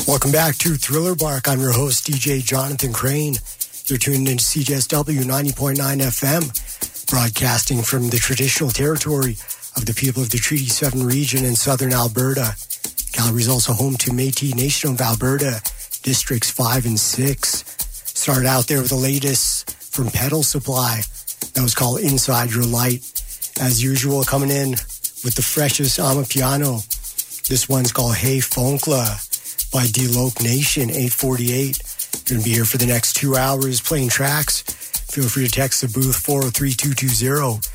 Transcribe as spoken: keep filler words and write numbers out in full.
Welcome back to Thriller Bark. I'm your host, D J Jonathan Crane. You're tuned into C J S W ninety point nine F M, broadcasting from the traditional territory of the people of the Treaty seven region in southern Alberta. Calgary is also home to Métis Nation of Alberta, Districts five and six. Started out there with the latest from Pedal Supply. That was called Inside Your Light. As usual, coming in with the freshest Amapiano. This one's called Hey Funkla by D-Loc Nation, eight forty-eight. Going to be here for the next two hours playing tracks. Feel free to text the booth four oh three, two two zero,